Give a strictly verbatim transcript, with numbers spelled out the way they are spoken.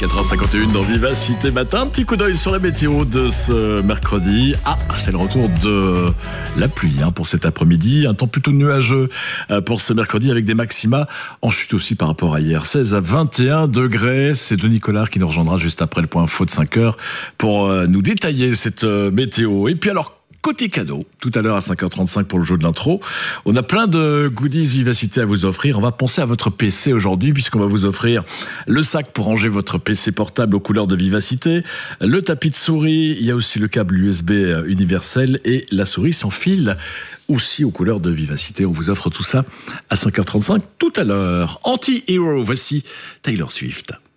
quatre heures cinquante et une dans Vivacité Matin. Un petit coup d'œil sur la météo de ce mercredi. Ah, c'est le retour de la pluie hein, pour cet après-midi. Un temps plutôt nuageux pour ce mercredi avec des maxima en chute aussi par rapport à hier. seize à vingt et un degrés. C'est Denis Collard qui nous rejoindra juste après le point info de cinq heures pour nous détailler cette météo. Et puis alors, côté cadeau, tout à l'heure à cinq heures trente-cinq pour le jeu de l'intro, on a plein de goodies Vivacité à vous offrir. On va penser à votre P C aujourd'hui puisqu'on va vous offrir le sac pour ranger votre P C portable aux couleurs de Vivacité, le tapis de souris, il y a aussi le câble U S B universel et la souris sans fil aussi aux couleurs de Vivacité. On vous offre tout ça à cinq heures trente-cinq tout à l'heure. Anti-Hero, voici Taylor Swift.